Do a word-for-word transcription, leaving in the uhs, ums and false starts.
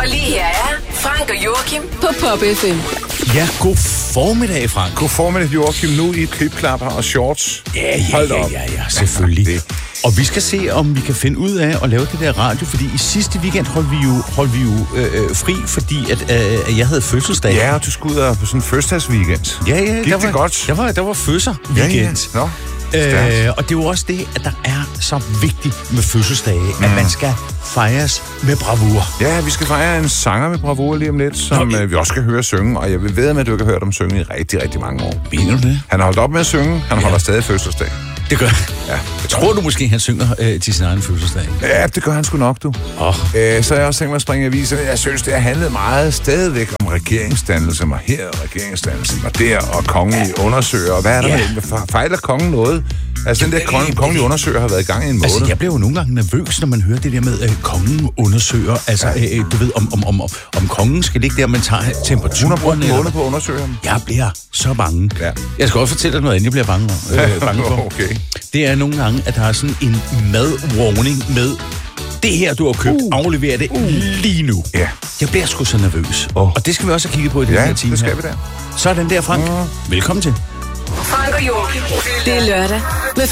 Og lige her er Frank og Joachim på Pop F M. Ja, god formiddag, Frank. God formiddag, Joachim. Nu i klipklapper og shorts. Ja, ja, Hold ja, op. ja, ja, selvfølgelig. Det. Og vi skal se, om vi kan finde ud af at lave det der radio, fordi i sidste weekend holdt vi jo, holdt vi jo øh, fri, fordi at, øh, jeg havde fødselsdag. Ja, og du skulle ud af på sådan en fødselsdagsweekend. Ja, ja. Gik der det var, godt? Der var, der var fødselsweekend. Ja, ja. Nå. Øh, og det er jo også det, at der er så vigtigt med fødselsdage, mm. at man skal fejres med bravur. Ja, vi skal fejre en sanger med bravur lige om lidt, som Nå, øh, vi også skal høre synge, og jeg vil ved med, at du ikke har hørt om synge i rigtig, rigtig mange år. Mener du det? Han har holdt op med at synge, han ja. holder stadig fødselsdag. Det gør ja, det Tror du måske, han synger øh, til sin egen fødselsdag? Ja, det gør han sgu nok, du. Oh. Æ, så har jeg også tænkt mig at springe i aviserne. Jeg synes, det har handlet meget stadigvæk om regeringsdannelse. Og her regeringsdannelsen, og der, og kongelige undersøger. Og hvad er der yeah. med? Fejler kongen noget? Altså, den der kongen, kongelige undersøger har været i gang i en måned. Altså, jeg bliver jo nogle gange nervøs, når man hører det der med, at kongen undersøger. Altså, ja. øh, du ved, om, om, om, om kongen skal ligge der, man tager temperaturen. Hun har brugt en måned på at undersøge ham. Jeg bliver så bange. Ja. Jeg skal også fortælle dig noget andet, jeg bliver bange, øh, bange for. Okay. Det er nogle gange, at der er sådan en mad-warning med, det her, du har købt, uh. afleverer det uh. lige nu. Ja. Jeg bliver sgu så nervøs. Oh. Og det skal vi også have kigget på i den ja, her time. Ja, det skal her. vi der. Så er den der, Frank. Uh. Velkommen til. Frank og Joachim. Det er lørdag med